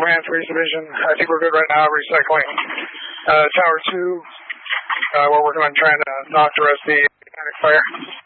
Command 3 Division. I think we're good right now, recycling. Tower 2, we're working on trying to knock the rest of the mechanic fire.